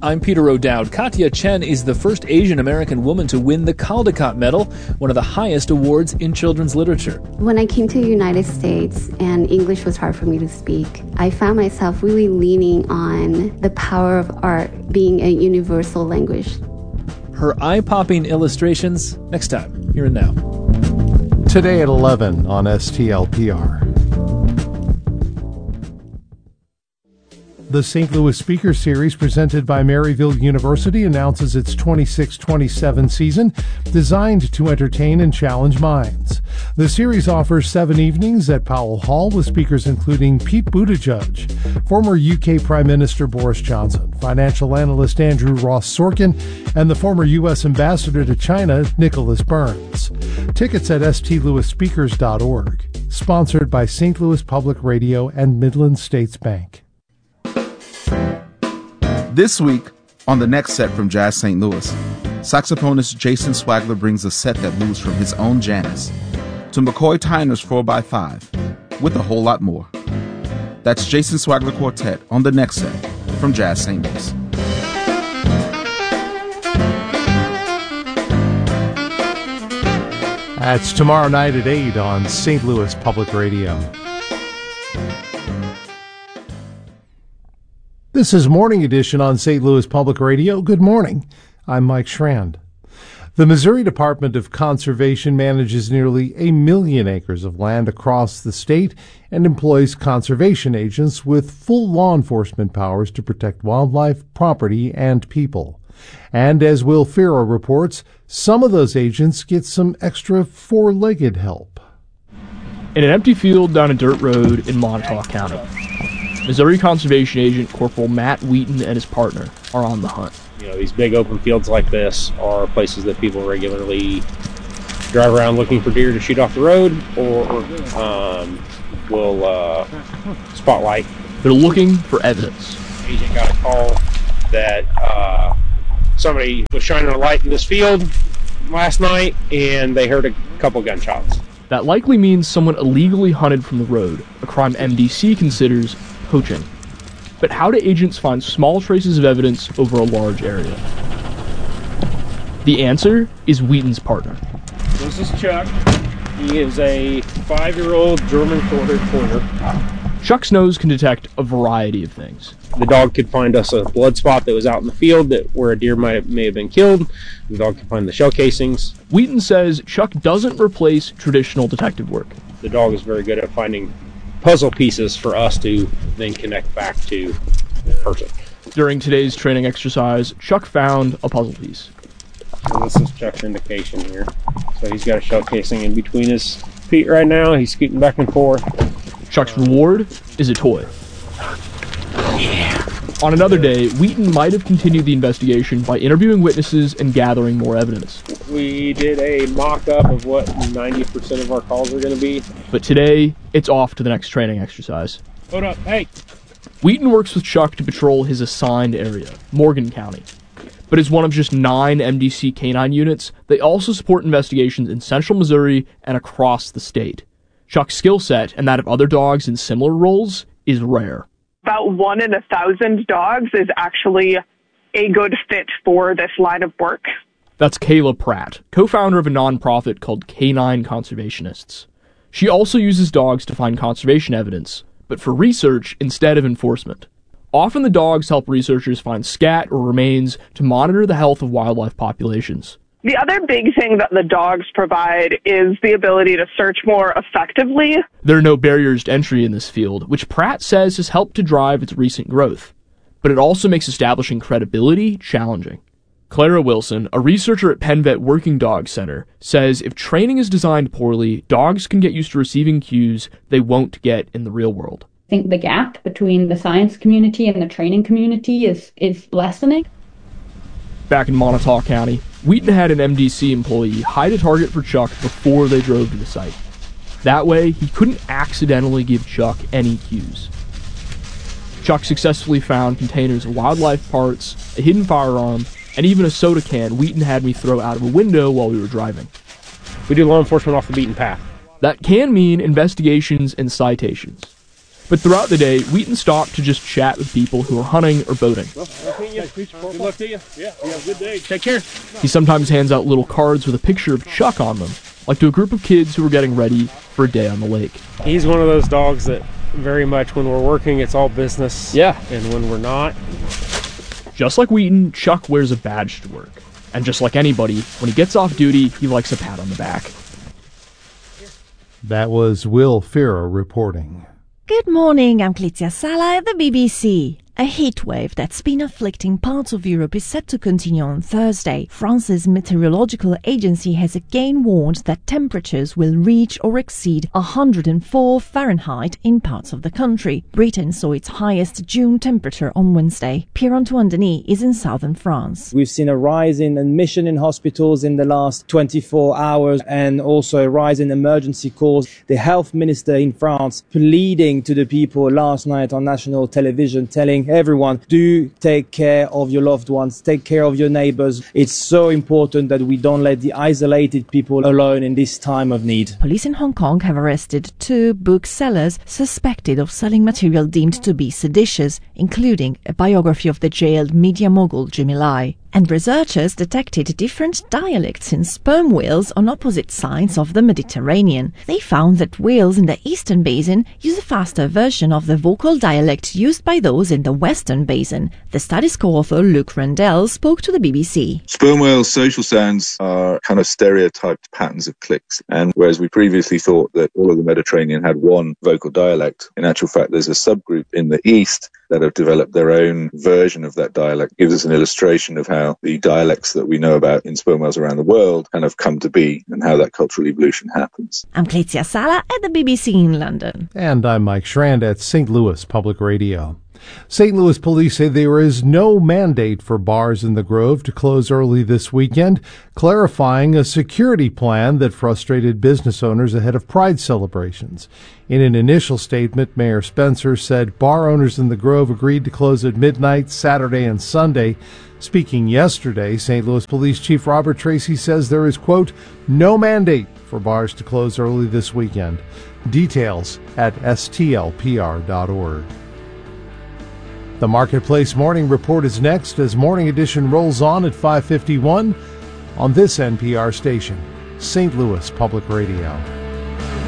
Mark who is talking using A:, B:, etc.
A: I'm Peter O'Dowd. Katya Chen is the first Asian American woman to win the Caldecott Medal, one of the highest awards in children's literature.
B: When I came to the United States and English was hard for me to speak, I found myself really leaning on the power of art being a universal language.
A: Her eye-popping illustrations next time, here and now.
C: Today at 11 on STLPR. The St. Louis Speaker Series, presented by Maryville University, announces its 26-27 season, designed to entertain and challenge minds. The series offers 7 evenings at Powell Hall with speakers including Pete Buttigieg, former UK Prime Minister Boris Johnson, financial analyst Andrew Ross Sorkin, and the former U.S. Ambassador to China, Nicholas Burns. Tickets at stlouisspeakers.org. Sponsored by St. Louis Public Radio and Midland States Bank.
D: This week, on the next set from Jazz St. Louis, saxophonist Jason Swagler brings a set that moves from his own Janus to McCoy Tyner's 4x5, with a whole lot more. That's Jason Swagler Quartet on the next set from Jazz St. Louis.
C: That's tomorrow night at 8 on St. Louis Public Radio. This is Morning Edition on St. Louis Public Radio. Good morning. I'm Mike Schrand. The Missouri Department of Conservation manages nearly 1 million acres of land across the state and employs conservation agents with full law enforcement powers to protect wildlife, property, and people. And as Will Ferro reports, some of those agents get some extra four-legged help.
E: In an empty field down a dirt road in Montauk County, Missouri Conservation Agent Corporal Matt Wheaton and his partner are on the hunt.
F: You know, these big open fields like this are places that people regularly drive around looking for deer to shoot off the road, or will spotlight.
E: They're looking for evidence.
F: Agent got a call that somebody was shining a light in this field last night, and they heard a couple gunshots.
E: That likely means someone illegally hunted from the road, a crime MDC considers poaching. But how do agents find small traces of evidence over a large area? The answer is Wheaton's partner.
F: This is Chuck. He is a 5-year-old German Short-haired pointer.
E: Chuck's nose can detect a variety of things.
F: The dog could find us a blood spot that was out in the field where a deer may have been killed. The dog could find the shell casings.
E: Wheaton says Chuck doesn't replace traditional detective work.
F: The dog is very good at finding puzzle pieces for us to then connect back to the person.
E: During today's training exercise, Chuck found a puzzle piece.
F: So this is Chuck's indication here. So he's got a shell casing in between his feet right now. He's scooting back and forth.
E: Chuck's reward is a toy. Yeah. On another day, Wheaton might have continued the investigation by interviewing witnesses and gathering more evidence.
F: We did a mock-up of what 90% of our calls are going to be.
E: But today, it's off to the next training exercise.
F: Hold up, hey!
E: Wheaton works with Chuck to patrol his assigned area, Morgan County. But as one of just 9 MDC canine units, they also support investigations in central Missouri and across the state. Chuck's skill set, and that of other dogs in similar roles, is rare.
G: About 1 in 1,000 dogs is actually a good fit for this line of work.
E: That's Kayla Pratt, co-founder of a nonprofit called Canine Conservationists. She also uses dogs to find conservation evidence, but for research instead of enforcement. Often the dogs help researchers find scat or remains to monitor the health of wildlife populations.
G: The other big thing that the dogs provide is the ability to search more effectively.
E: There are no barriers to entry in this field, which Pratt says has helped to drive its recent growth. But it also makes establishing credibility challenging. Clara Wilson, a researcher at Penn Vet Working Dog Center, says if training is designed poorly, dogs can get used to receiving cues they won't get in the real world.
H: I think the gap between the science community and the training community is lessening.
E: Back in Montauk County, Wheaton had an MDC employee hide a target for Chuck before they drove to the site. That way, he couldn't accidentally give Chuck any cues. Chuck successfully found containers of wildlife parts, a hidden firearm, and even a soda can Wheaton had me throw out of a window while we were driving.
F: We do law enforcement off the beaten path.
E: That can mean investigations and citations. But throughout the day, Wheaton stopped to just chat with people who were hunting or boating.
I: Good luck to you. Yeah, you have a good day. Take care.
E: He sometimes hands out little cards with a picture of Chuck on them, like to a group of kids who were getting ready for a day on the lake.
F: He's one of those dogs that very much when we're working, it's all business.
E: Yeah.
F: And when we're not.
E: Just like Wheaton, Chuck wears a badge to work. And just like anybody, when he gets off duty, he likes a pat on the back.
C: That was Will Ferrer reporting.
J: Good morning, I'm Clizia Sala at the BBC. A heat wave that's been afflicting parts of Europe is set to continue on Thursday. France's meteorological agency has again warned that temperatures will reach or exceed 104 Fahrenheit in parts of the country. Britain saw its highest June temperature on Wednesday. Pierre-Antoine Denis is in southern France.
K: We've seen a rise in admission in hospitals in the last 24 hours and also a rise in emergency calls. The health minister in France pleading to the people last night on national television, telling everyone, do take care of your loved ones, take care of your neighbors. It's so important that we don't let the isolated people alone in this time of need.
J: Police in Hong Kong have arrested 2 booksellers suspected of selling material deemed to be seditious, including a biography of the jailed media mogul Jimmy Lai. And researchers detected different dialects in sperm whales on opposite sides of the Mediterranean. They found that whales in the eastern basin use a faster version of the vocal dialect used by those in the western basin. The study's co-author Luke Rendell spoke to the BBC.
L: Sperm whales' social sounds are kind of stereotyped patterns of clicks, and whereas we previously thought that all of the Mediterranean had one vocal dialect, in actual fact there's a subgroup in the east that have developed their own version of that dialect. It gives us an illustration of how the dialects that we know about in sperm whales around the world kind of come to be and how that cultural evolution happens.
J: I'm Clizia Sala at the BBC in London.
C: And I'm Mike Schrand at St. Louis Public Radio. St. Louis police say there is no mandate for bars in the Grove to close early this weekend, clarifying a security plan that frustrated business owners ahead of Pride celebrations. In an initial statement, Mayor Spencer said bar owners in the Grove agreed to close at midnight Saturday and Sunday. Speaking yesterday, St. Louis Police Chief Robert Tracy says there is, quote, no mandate for bars to close early this weekend. Details at stlpr.org. The Marketplace Morning Report is next as Morning Edition rolls on at 5:51 on this NPR station, St. Louis Public Radio.